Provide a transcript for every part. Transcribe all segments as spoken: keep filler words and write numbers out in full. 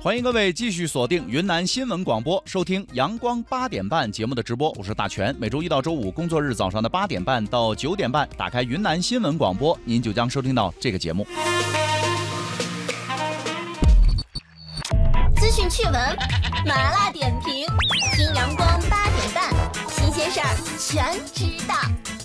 欢迎各位继续锁定云南新闻广播，收听阳光八点半节目的直播，我是大全。每周一到周五工作日早上的八点半到九点半，打开云南新闻广播，您就将收听到这个节目。 资讯趣闻，麻辣点评，听阳光八点半，新鲜事儿全知道。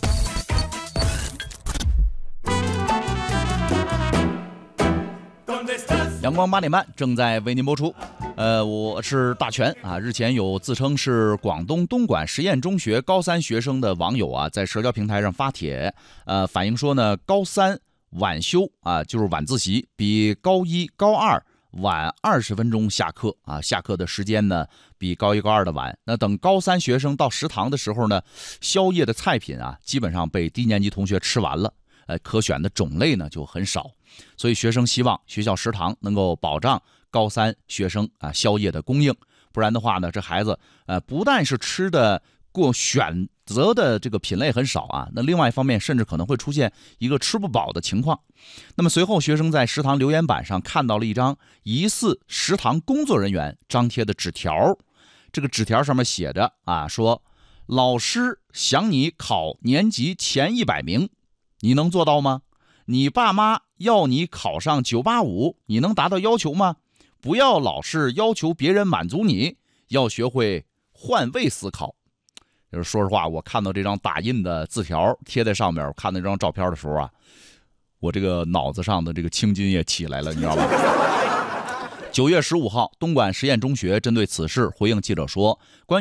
阳光八点半正在为您播出，呃，我是大全啊。日前有自称是广东东莞实验中学高三学生的网友啊，在社交平台上发帖，呃，反映说呢，高三晚修啊，就是晚自习比高一、高二晚二十分钟下课啊，下课的时间呢比高一、高二的晚。那等高三学生到食堂的时候呢，宵夜的菜品啊，基本上被低年级同学吃完了。呃，可选的种类呢就很少，所以学生希望学校食堂能够保障高三学生啊宵夜的供应，不然的话呢，这孩子呃不但是吃的过选择的这个品类很少啊，那另外一方面甚至可能会出现一个吃不饱的情况。那么随后学生在食堂留言板上看到了一张疑似食堂工作人员张贴的纸条，这个纸条上面写着啊，说老师想你考年级前一百名。你能做到吗？你爸妈要你考上九八五，你能达到要求吗？不要老是要求别人满足你，要学会换位思考。就是说实话，我看到这张打印的字条贴在上面，我看到这张照片的时候啊，我这个脑子上的这个青筋也起来了，你知道吧？九月十五号，东莞实验中学针对此事回应记者说，关于